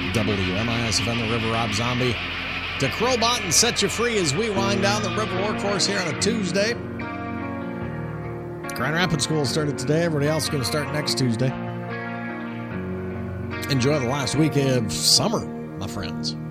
WMIS-FM, the River Rob Zombie. To Crowbot and set you free as we wind down the River Workhorse here on a Tuesday. Grand Rapids School started today. Everybody else is going to start next Tuesday. Enjoy the last week of summer, my friends.